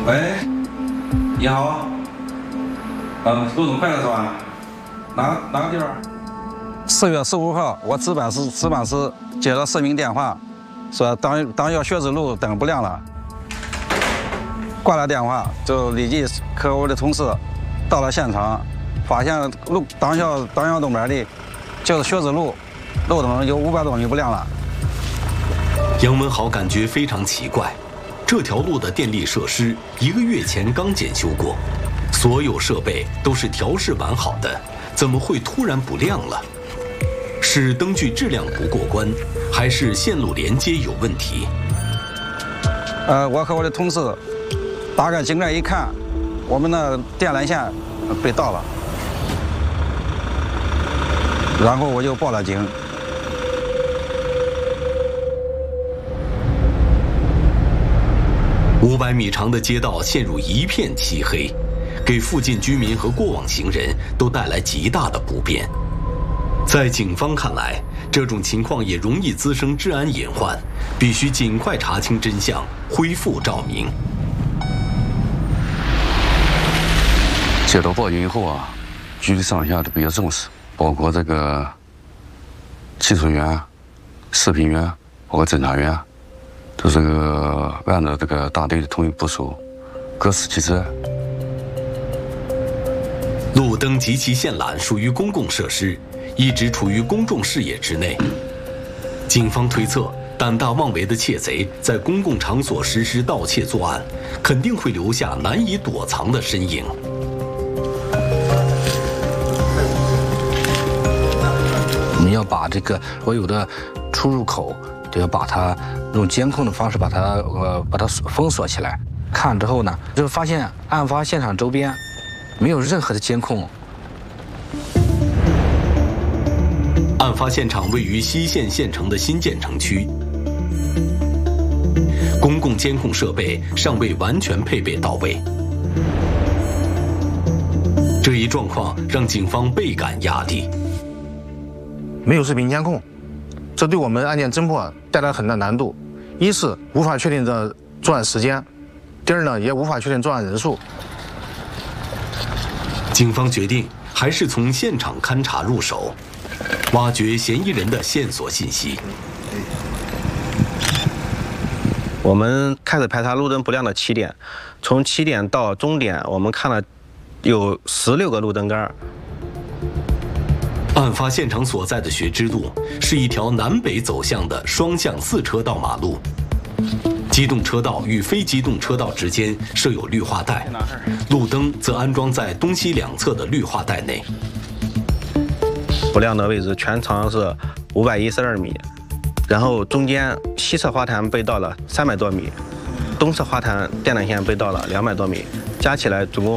喂，你好，路东快乐是吧？哪个地方？4月15号，我值班时接到市民电话，说当校学子路灯不亮了。挂了电话，就立即和我的同事到了现场，发现当校东边的就是学子路，路灯有500多米不亮了。 杨文豪感觉非常奇怪，这条路的电力设施1个月前刚检修过，所有设备都是调试完好的，怎么会突然不亮了？是灯具质量不过关，还是线路连接有问题？ 我和我的同事大概经过一看，我们的电缆线被盗了，然后我就报了警。 500米长的街道陷入一片漆黑，给附近居民和过往行人都带来极大的不便。在警方看来，这种情况也容易滋生治安隐患，必须尽快查清真相，恢复照明。 接到报警以后啊，局里上下都比较重视，包括这个技术员、视频员，包括侦查员，都是按照这个大队的统一部署，各司其职。 路灯及其线缆属于公共设施，一直处于公众视野之内。警方推测，胆大妄为的窃贼在公共场所实施盗窃作案，肯定会留下难以躲藏的身影。 我们要把这个所有的出入口都要把它用监控的方式把它封锁起来。看之后呢，就发现案发现场周边没有任何的监控。 案发现场位于西县县城的新建城区，公共监控设备尚未完全配备到位。这一状况让警方倍感压力。 没有视频监控，这对我们案件侦破带来很大难度。一是无法确定这作案时间，第二呢，也无法确定作案人数。 警方决定还是从现场勘查入手，挖掘嫌疑人的线索信息。 我们开始排查路灯不亮的起点，从起点到终点，我们看了有16个路灯杆。 案发现场所在的学知路是一条南北走向的双向4车道马路，机动车道与非机动车道之间设有绿化带，路灯则安装在东西两侧的绿化带内。 不亮的位置全长是512米，然后中间西侧花坛被盗了300多米，东侧花坛电缆线被盗了200多米，加起来总共